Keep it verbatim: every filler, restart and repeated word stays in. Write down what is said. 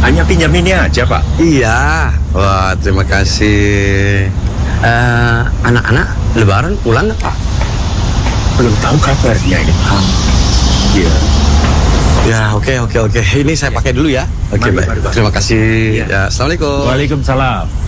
Hanya pinjam ini aja, Pak. Iya. Wah, terima kasih. Eh, anak-anak Lebaran pulang nggak, Pak? Belum tahu kabarnya ini, Pak. Iya. Ya, oke, oke, oke. Ini saya pakai dulu ya. Oke, Mari, baik. mari, Pak. Terima kasih. Iya. Ya, assalamualaikum. Waalaikumsalam.